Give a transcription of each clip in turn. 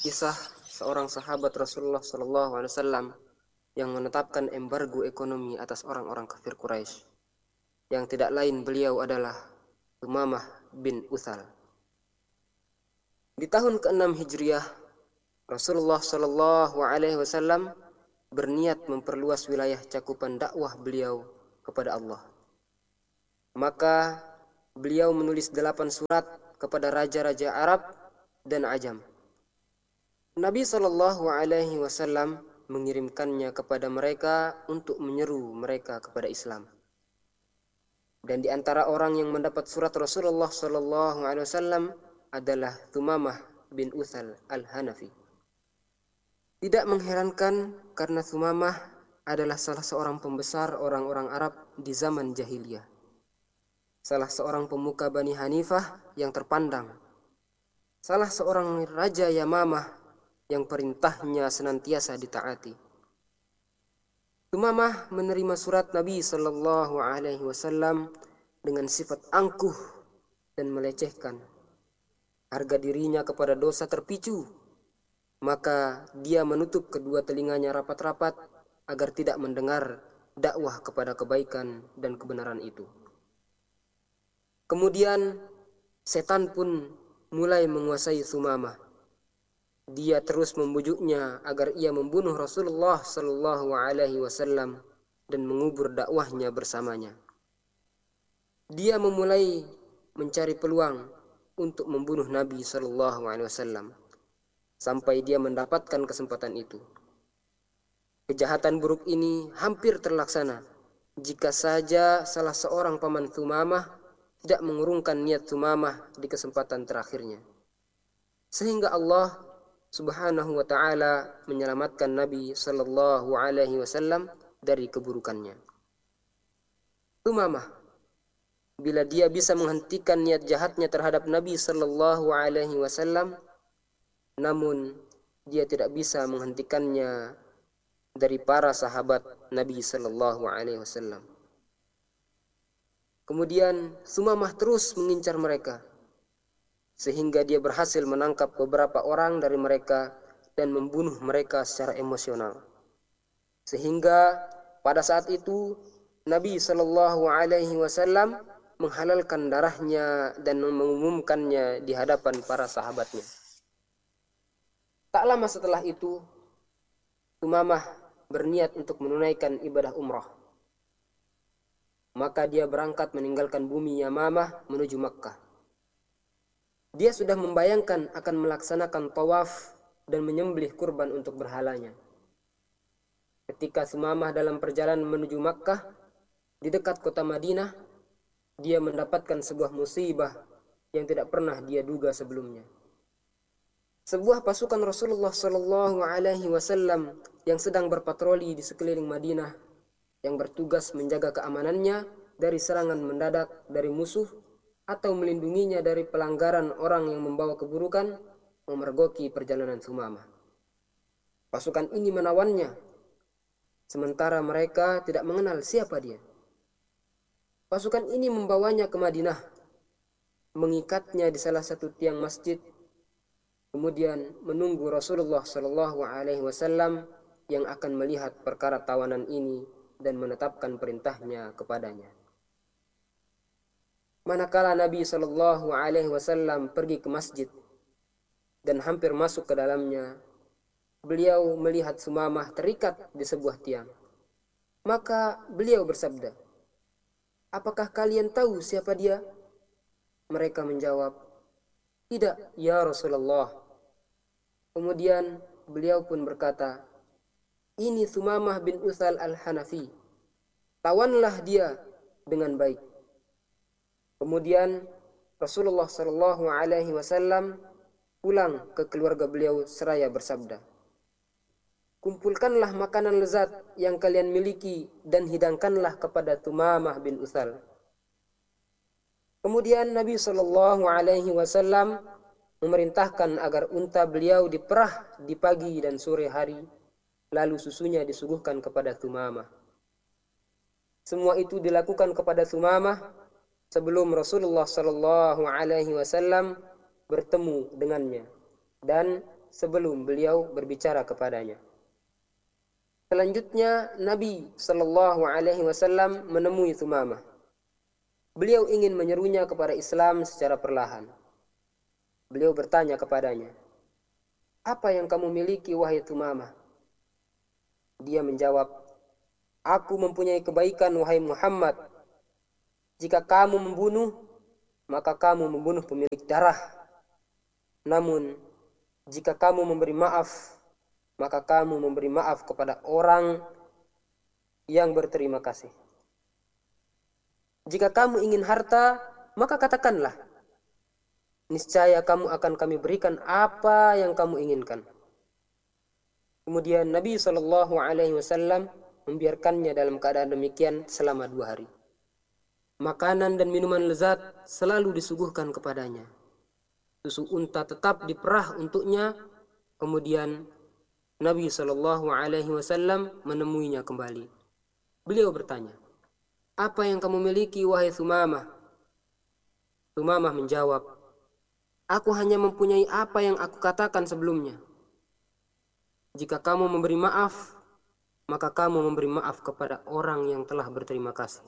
kisah seorang sahabat Rasulullah SAW yang menetapkan embargo ekonomi atas orang-orang kafir Quraisy. Yang tidak lain beliau adalah Thumamah bin Uthal. Di tahun ke-6 Hijriah, Rasulullah SAW berniat memperluas wilayah cakupan dakwah beliau kepada Allah. Maka beliau menulis 8 surat kepada raja-raja Arab dan Ajam. Nabi SAW mengirimkannya kepada mereka untuk menyeru mereka kepada Islam. Dan di antara orang yang mendapat surat Rasulullah SAW adalah Thumamah bin Uthal al-Hanafi. Tidak mengherankan karena Thumamah adalah salah seorang pembesar orang-orang Arab di zaman jahiliyah. Salah seorang pemuka Bani Hanifah yang terpandang. Salah seorang raja Yamamah yang perintahnya senantiasa ditaati. Thumamah menerima surat Nabi SAW dengan sifat angkuh dan melecehkan. Harga dirinya kepada dosa terpicu, maka dia menutup kedua telinganya rapat-rapat agar tidak mendengar dakwah kepada kebaikan dan kebenaran itu. Kemudian setan pun mulai menguasai Thumamah. Dia terus membujuknya agar ia membunuh Rasulullah SAW dan mengubur dakwahnya bersamanya. Dia memulai mencari peluang untuk membunuh Nabi SAW sampai dia mendapatkan kesempatan itu. Kejahatan buruk ini hampir terlaksana jika saja salah seorang paman Thumamah tidak mengurungkan niat Thumamah di kesempatan terakhirnya. Sehingga Allah Subhanahu wa ta'ala menyelamatkan Nabi SAW dari keburukannya. Thumamah, bila dia bisa menghentikan niat jahatnya terhadap Nabi SAW, namun dia tidak bisa menghentikannya dari para sahabat Nabi SAW. Kemudian Thumamah terus mengincar mereka, sehingga dia berhasil menangkap beberapa orang dari mereka dan membunuh mereka secara emosional. Sehingga pada saat itu Nabi SAW menghalalkan darahnya dan mengumumkannya di hadapan para sahabatnya. Tak lama setelah itu, Thumamah berniat untuk menunaikan ibadah umrah. Maka dia berangkat meninggalkan bumi Yamamah menuju Makkah. Dia sudah membayangkan akan melaksanakan tawaf dan menyembelih kurban untuk berhalanya. Ketika Thumamah dalam perjalanan menuju Makkah, di dekat kota Madinah, dia mendapatkan sebuah musibah yang tidak pernah dia duga sebelumnya. Sebuah pasukan Rasulullah SAW yang sedang berpatroli di sekeliling Madinah, yang bertugas menjaga keamanannya dari serangan mendadak dari musuh atau melindunginya dari pelanggaran orang yang membawa keburukan, memergoki perjalanan Thumamah. Pasukan ini menawannya, sementara mereka tidak mengenal siapa dia. Pasukan ini membawanya ke Madinah, mengikatnya di salah satu tiang masjid, kemudian menunggu Rasulullah SAW yang akan melihat perkara tawanan ini dan menetapkan perintahnya kepadanya. Manakala Nabi SAW pergi ke masjid dan hampir masuk ke dalamnya, beliau melihat Thumamah terikat di sebuah tiang. Maka beliau bersabda, "Apakah kalian tahu siapa dia?" Mereka menjawab, "Tidak, ya Rasulullah." Kemudian beliau pun berkata, "Ini Thumamah bin Uthal al-Hanafi. Tawanlah dia dengan baik." Kemudian Rasulullah SAW pulang ke keluarga beliau seraya bersabda, "Kumpulkanlah makanan lezat yang kalian miliki dan hidangkanlah kepada Thumamah bin Uthal." Kemudian Nabi SAW memerintahkan agar unta beliau diperah di pagi dan sore hari, lalu susunya disuguhkan kepada Thumamah. Semua itu dilakukan kepada Thumamah sebelum Rasulullah SAW bertemu dengannya dan sebelum beliau berbicara kepadanya. Selanjutnya Nabi Shallallahu Alaihi Wasallam menemui Thumamah. Beliau ingin menyerunya kepada Islam secara perlahan. Beliau bertanya kepadanya, "Apa yang kamu miliki wahai Thumamah?" Dia menjawab, "Aku mempunyai kebaikan wahai Muhammad. Jika kamu membunuh, maka kamu membunuh pemilik darah. Namun, jika kamu memberi maaf, maka kamu memberi maaf kepada orang yang berterima kasih. Jika kamu ingin harta, maka katakanlah, niscaya kamu akan kami berikan apa yang kamu inginkan." Kemudian Nabi Shallallahu Alaihi Wasallam membiarkannya dalam keadaan demikian selama 2 hari. Makanan dan minuman lezat selalu disuguhkan kepadanya. Susu unta tetap diperah untuknya. Kemudian Nabi Shallallahu Alaihi Wasallam menemuinya kembali. Beliau bertanya, "Apa yang kamu miliki wahai Thumamah?" Thumamah menjawab, "Aku hanya mempunyai apa yang aku katakan sebelumnya. Jika kamu memberi maaf, maka kamu memberi maaf kepada orang yang telah berterima kasih.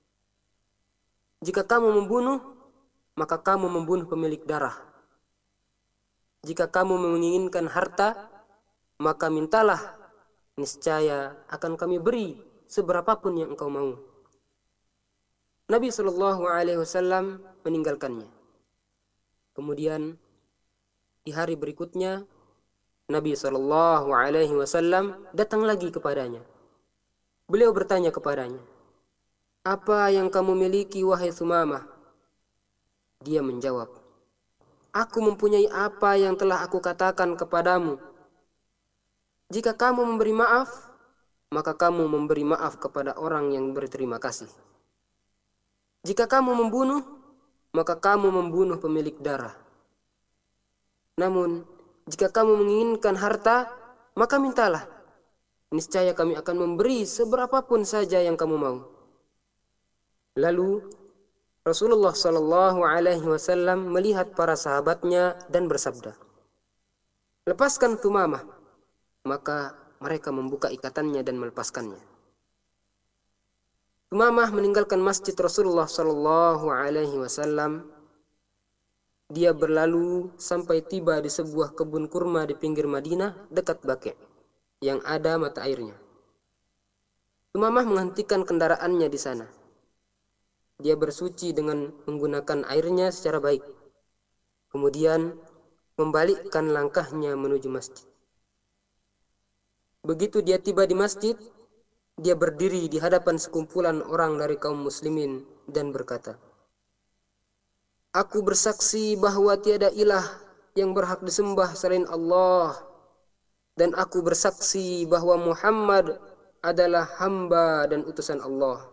Jika kamu membunuh, maka kamu membunuh pemilik darah. Jika kamu menginginkan harta, maka mintalah, niscaya akan kami beri seberapapun yang engkau mau." Nabi Shallallahu Alaihi Wasallam meninggalkannya. Kemudian di hari berikutnya Nabi Shallallahu Alaihi Wasallam datang lagi kepadanya. Beliau bertanya kepadanya, "Apa yang kamu miliki wahai Thumamah?" Dia menjawab, "Aku mempunyai apa yang telah aku katakan kepadamu. Jika kamu memberi maaf, maka kamu memberi maaf kepada orang yang berterima kasih. Jika kamu membunuh, maka kamu membunuh pemilik darah. Namun, jika kamu menginginkan harta, maka mintalah. Niscaya kami akan memberi seberapapun saja yang kamu mau." Lalu Rasulullah Shallallahu Alaihi Wasallam melihat para sahabatnya dan bersabda, "Lepaskan Thumamah." Maka mereka membuka ikatannya dan melepaskannya. Thumamah meninggalkan masjid Rasulullah Shallallahu Alaihi Wasallam. Dia berlalu sampai tiba di sebuah kebun kurma di pinggir Madinah dekat Baqi' yang ada mata airnya. Thumamah menghentikan kendaraannya di sana. Dia bersuci dengan menggunakan airnya secara baik. Kemudian membalikkan langkahnya menuju masjid. Begitu dia tiba di masjid, dia berdiri di hadapan sekumpulan orang dari kaum muslimin dan berkata, "Aku bersaksi bahwa tiada ilah yang berhak disembah selain Allah, dan aku bersaksi bahwa Muhammad adalah hamba dan utusan Allah."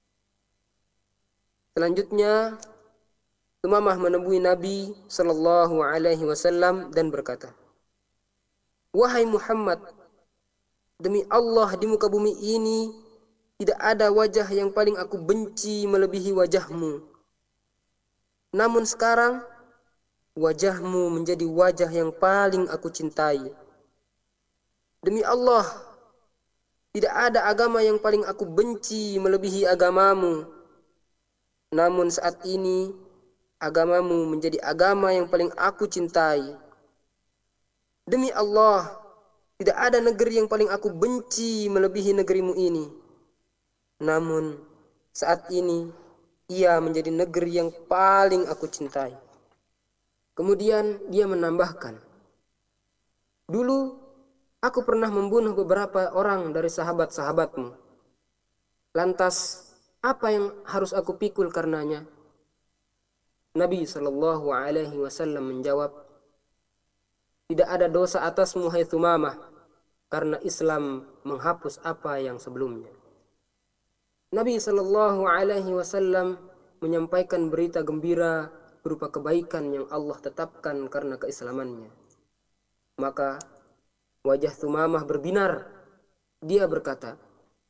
Selanjutnya, Thumamah menemui Nabi Shallallahu Alaihi Wasallam dan berkata, "Wahai Muhammad, demi Allah di muka bumi ini tidak ada wajah yang paling aku benci melebihi wajahmu. Namun sekarang wajahmu menjadi wajah yang paling aku cintai. Demi Allah, tidak ada agama yang paling aku benci melebihi agamamu. Namun saat ini agamamu menjadi agama yang paling aku cintai. Demi Allah, tidak ada negeri yang paling aku benci melebihi negerimu ini. Namun saat ini ia menjadi negeri yang paling aku cintai." Kemudian dia menambahkan, "Dulu aku pernah membunuh beberapa orang dari sahabat-sahabatmu. Lantas apa yang harus aku pikul karenanya?" Nabi Shallallahu Alaihi Wasallam menjawab, "Tidak ada dosa atasmu hai Thumamah, karena Islam menghapus apa yang sebelumnya." Nabi Shallallahu Alaihi Wasallam menyampaikan berita gembira berupa kebaikan yang Allah tetapkan karena keislamannya. Maka wajah Thumamah berbinar. Dia berkata,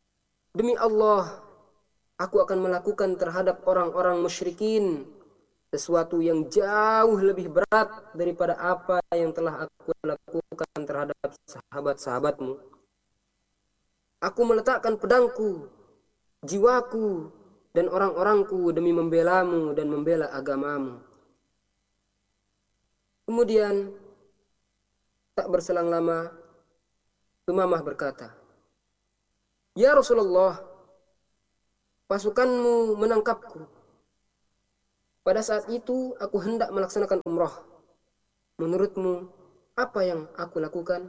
"Demi Allah, aku akan melakukan terhadap orang-orang musyrikin sesuatu yang jauh lebih berat daripada apa yang telah aku lakukan terhadap sahabat-sahabatmu. Aku meletakkan pedangku, jiwaku, dan orang-orangku demi membelamu dan membela agamamu. Kemudian, tak berselang lama, Tumamah berkata, "Ya Rasulullah, pasukanmu menangkapku. Pada saat itu, aku hendak melaksanakan umrah. Menurutmu, apa yang aku lakukan?"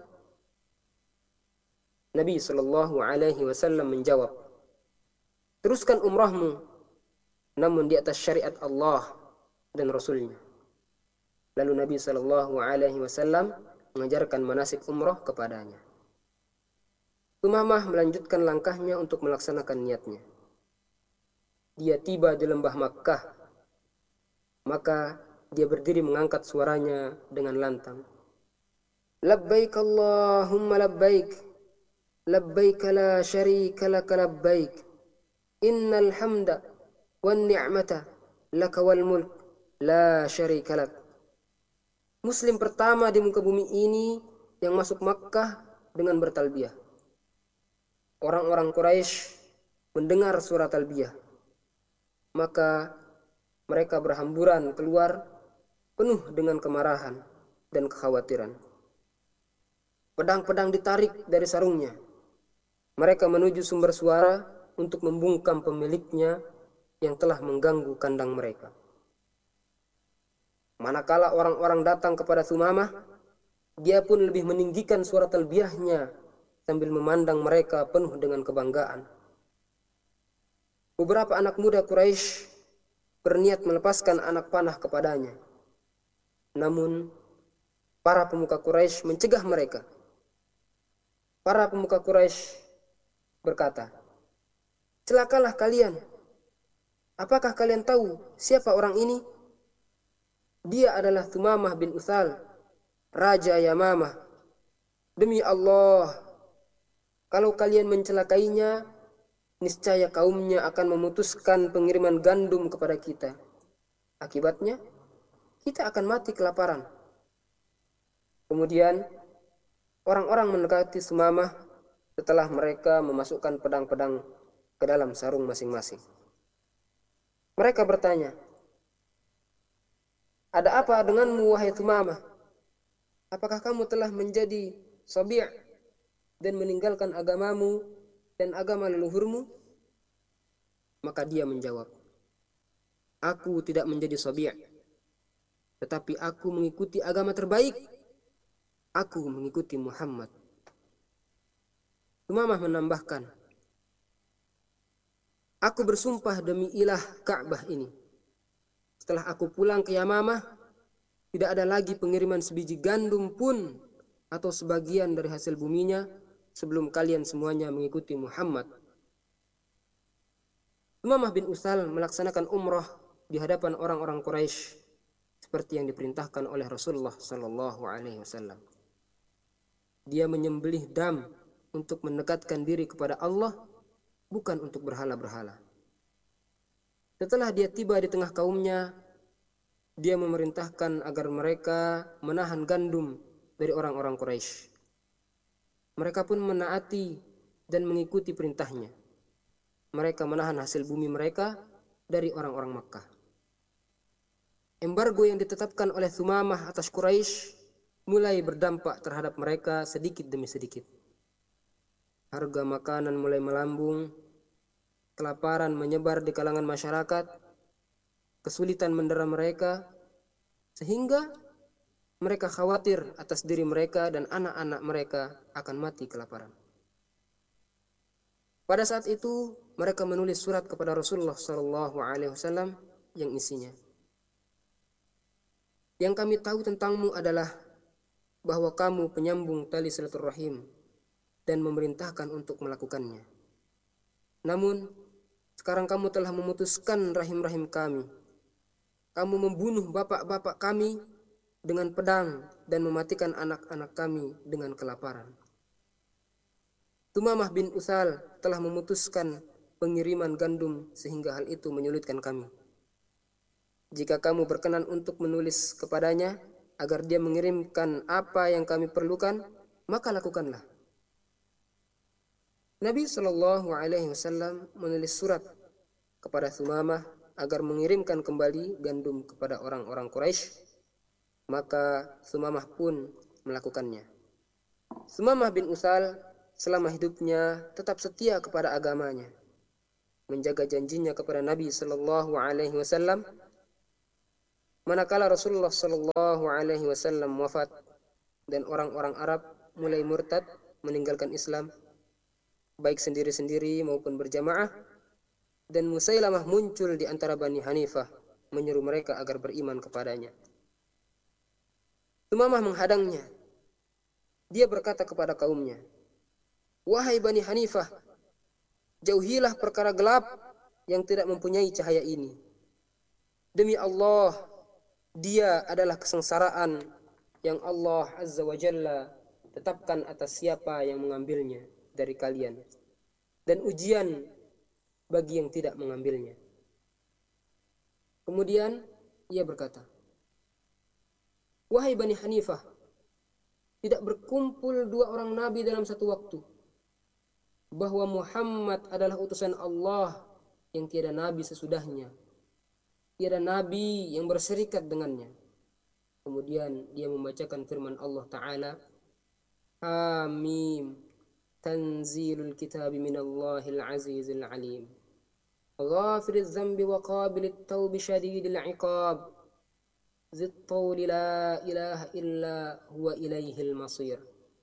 Nabi Shallallahu Alaihi Wasallam menjawab, "Teruskan umrahmu, namun di atas syariat Allah dan Rasulnya." Lalu Nabi Shallallahu Alaihi Wasallam mengajarkan manasik umrah kepadanya. Tumamah melanjutkan langkahnya untuk melaksanakan niatnya. Dia tiba di lembah Makkah, maka dia berdiri mengangkat suaranya dengan lantang. Labbaik Allahumma labbaik, labbaik la syarika laka labbaik, innal hamda wan ni'mata laka wal mulk la syarika lak. Muslim pertama di muka bumi ini yang masuk Makkah dengan bertalbiyah. Orang-orang Quraisy mendengar suara talbiyah, maka mereka berhamburan keluar penuh dengan kemarahan dan kekhawatiran. Pedang-pedang ditarik dari sarungnya. Mereka menuju sumber suara untuk membungkam pemiliknya yang telah mengganggu kandang mereka. Manakala orang-orang datang kepada Sumamah, dia pun lebih meninggikan suara talbiyahnya sambil memandang mereka penuh dengan kebanggaan. Beberapa anak muda Quraisy berniat melepaskan anak panah kepadanya. Namun, para pemuka Quraisy mencegah mereka. Para pemuka Quraisy berkata, "Celakalah kalian. Apakah kalian tahu siapa orang ini? Dia adalah Thumamah bin Uthal, Raja Yamamah. Demi Allah, kalau kalian mencelakainya, niscaya kaumnya akan memutuskan pengiriman gandum kepada kita. Akibatnya, kita akan mati kelaparan." Kemudian, orang-orang mendekati Thumamah setelah mereka memasukkan pedang-pedang ke dalam sarung masing-masing. Mereka bertanya, "Ada apa denganmu, wahai Thumamah? Apakah kamu telah menjadi sabi' dan meninggalkan agamamu dan agama leluhurmu?" Maka dia menjawab, "Aku tidak menjadi sabi', tetapi aku mengikuti agama terbaik. Aku mengikuti Muhammad." Thumamah menambahkan, "Aku bersumpah demi ilah Ka'bah ini. Setelah aku pulang ke Yamamah, tidak ada lagi pengiriman sebiji gandum pun atau sebagian dari hasil buminya sebelum kalian semuanya mengikuti Muhammad." Thumamah bin Utsal melaksanakan umrah di hadapan orang-orang Quraisy seperti yang diperintahkan oleh Rasulullah Sallallahu Alaihi Wasallam. Dia menyembelih dam untuk mendekatkan diri kepada Allah, bukan untuk berhala-berhala. Setelah dia tiba di tengah kaumnya, dia memerintahkan agar mereka menahan gandum dari orang-orang Quraisy. Mereka pun menaati dan mengikuti perintahnya. Mereka menahan hasil bumi mereka dari orang-orang Makkah. Embargo yang ditetapkan oleh Thumamah atas Quraisy mulai berdampak terhadap mereka sedikit demi sedikit. Harga makanan mulai melambung, kelaparan menyebar di kalangan masyarakat, kesulitan mendera mereka, sehingga mereka khawatir atas diri mereka dan anak-anak mereka akan mati kelaparan. Pada saat itu, mereka menulis surat kepada Rasulullah Sallallahu Alaihi Wasallam yang isinya, "Yang kami tahu tentangmu adalah bahwa kamu penyambung tali silaturahim dan memerintahkan untuk melakukannya. Namun, sekarang kamu telah memutuskan rahim-rahim kami. Kamu membunuh bapak-bapak kami dengan pedang dan mematikan anak-anak kami dengan kelaparan." Tumamah bin Utsal telah memutuskan pengiriman gandum sehingga hal itu menyulitkan kami. jika kamu berkenan untuk menulis kepadanya agar dia mengirimkan apa yang kami perlukan, maka lakukanlah. Nabi Shallallahu Alaihi Wasallam menulis surat kepada Sumamah agar mengirimkan kembali gandum kepada orang-orang Quraisy, maka Sumamah pun melakukannya. Sumamah bin Usal selama hidupnya tetap setia kepada agamanya, menjaga janjinya kepada Nabi Shallallahu Alaihi Wasallam. Manakala Rasulullah Shallallahu Alaihi Wasallam wafat dan orang-orang Arab mulai murtad meninggalkan Islam, baik sendiri-sendiri maupun berjamaah, dan Musailamah muncul di antara Bani Hanifah menyeru mereka agar beriman kepadanya. Sumamah menghadangnya. Dia berkata kepada kaumnya, "Wahai Bani Hanifah, jauhilah perkara gelap yang tidak mempunyai cahaya ini. Demi Allah, dia adalah kesengsaraan yang Allah Azza wa Jalla tetapkan atas siapa yang mengambilnya dari kalian, dan ujian bagi yang tidak mengambilnya." Kemudian ia berkata, "Wahai Bani Hanifah, tidak berkumpul dua orang nabi dalam satu waktu, bahwa Muhammad adalah utusan Allah yang tiada nabi sesudahnya, tiada nabi yang berserikat dengannya." Kemudian dia membacakan firman Allah Ta'ala, "Hamim, tanzilul kitabi minallahil azizil alim, ghafiriz zambi wa qabilit tawbi syadidil iqab, zid tawli la ilaha illa huwa ilaihil masir."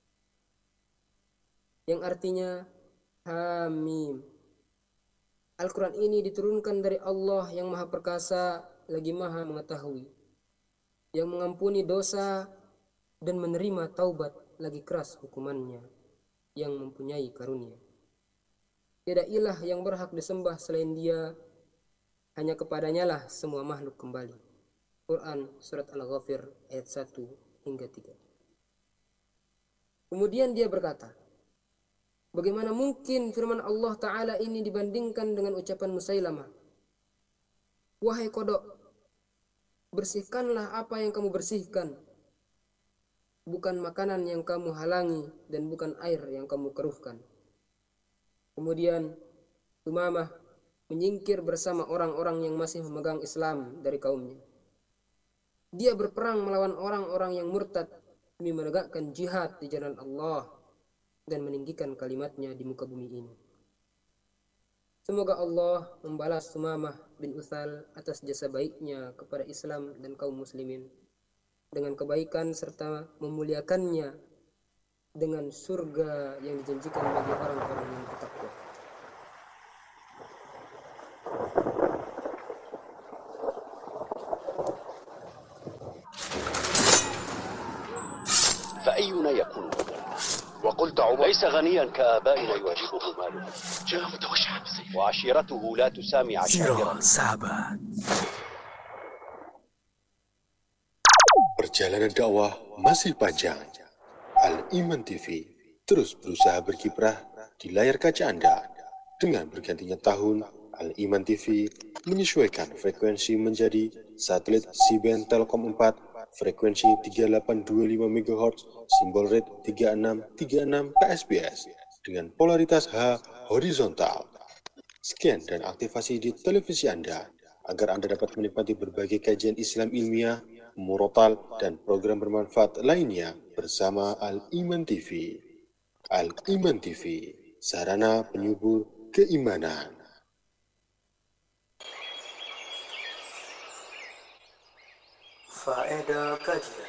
Yang artinya, Hamim, Al-Quran ini diturunkan dari Allah yang Maha Perkasa lagi Maha Mengetahui, yang mengampuni dosa dan menerima taubat lagi keras hukumannya, yang mempunyai karunia. Tiada ilah yang berhak disembah selain Dia, hanya kepadanya lah semua makhluk kembali. Quran Surat Al-Ghafir ayat 1 hingga 3. Kemudian dia berkata, bagaimana mungkin firman Allah Ta'ala ini dibandingkan dengan ucapan Musailamah, "Wahai kodok, bersihkanlah apa yang kamu bersihkan, bukan makanan yang kamu halangi dan bukan air yang kamu keruhkan." Kemudian Sumamah menyingkir bersama orang-orang yang masih memegang Islam dari kaumnya. Dia berperang melawan orang-orang yang murtad demi menegakkan jihad di jalan Allah dan meninggikan kalimatnya di muka bumi ini. Semoga Allah membalas Sumamah bin Utsal atas jasa baiknya kepada Islam dan kaum muslimin dengan kebaikan serta memuliakannya dengan surga yang dijanjikan bagi orang-orang yang bertakwa. فأينا يكون وقلت عمر ليس غنيا كآبائنا يعجبه ماله جاء متوشعا وعشيرته لا تسامي عشائره. Sahabat. Perjalanan dakwah masih panjang. Al-Iman TV terus berusaha berkiprah di layar kaca Anda. Dengan bergantinya tahun, Al-Iman TV menyesuaikan frekuensi menjadi satelit C-band Telkom 4, frekuensi 3825 MHz, simbol rate 3636 KSBS dengan polaritas H horizontal. Scan dan aktivasi di televisi Anda agar Anda dapat menikmati berbagai kajian Islam ilmiah, murotal, dan program bermanfaat lainnya bersama Al-Iman TV. Al-Iman TV, sarana penyubur keimanan. Faedah kajian.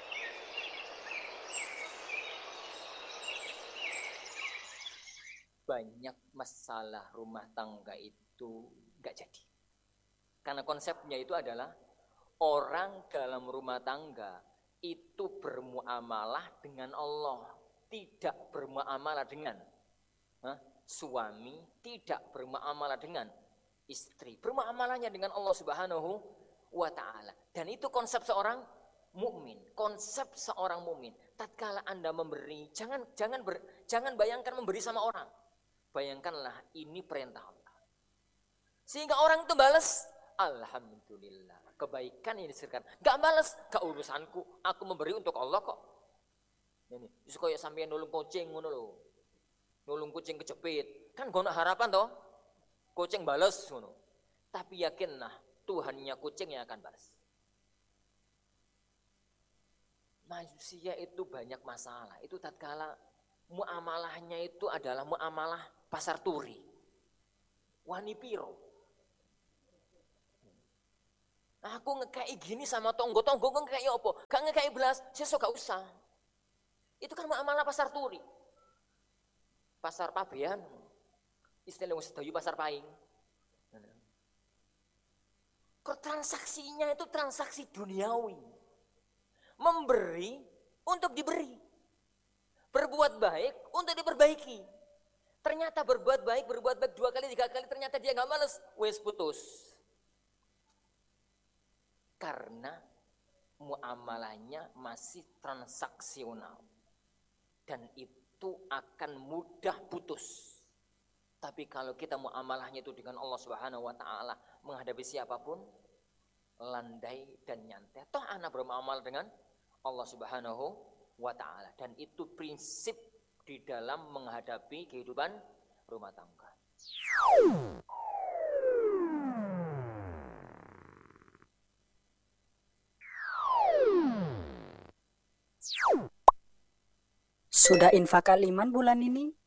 Banyak masalah rumah tangga itu gak jadi. Karena konsepnya itu adalah orang dalam rumah tangga itu bermuamalah dengan Allah, tidak bermuamalah dengan suami, tidak bermuamalah dengan istri. Bermuamalahnya dengan Allah Subhanahu wa Ta'ala. Dan itu konsep seorang mukmin, konsep seorang mukmin. Tatkala Anda memberi, jangan bayangkan memberi sama orang. Bayangkanlah ini perintah Allah. Sehingga orang itu balas, alhamdulillah. kebaikan yang diserahkan. Gak males, gak urusanku. Aku memberi untuk Allah kok. Ini, justru kayak sampean nulung kucing ngono lho. Nulung kucing kejepit. Kan gak ada harapan toh. Kucing balas ngono. Tapi yakinlah Tuhannya kucing yang akan balas. Manusia itu banyak masalah. Itu tatkala muamalahnya itu adalah muamalah pasar turi. Wani piro. Aku ngekei gini sama tonggo-tonggo ngekei apa? Gak ngekei belas, sesok gak usah. Itu kan muamalah pasar turi. Pasar pabean. Istilah wong sedayu pasar paing. Transaksinya itu transaksi duniawi. Memberi untuk diberi. Berbuat baik untuk diperbaiki. Ternyata berbuat baik 2 kali, 3 kali, ternyata dia gak males. Wes putus. Karena muamalahnya masih transaksional. Dan itu akan mudah putus. Tapi kalau kita muamalahnya itu dengan Allah Subhanahu wa taala, menghadapi siapapun landai dan nyantai. Toh anak bermuamalah dengan Allah Subhanahu wa taala, dan itu prinsip di dalam menghadapi kehidupan rumah tangga. Sudah infak Al-Iman bulan ini?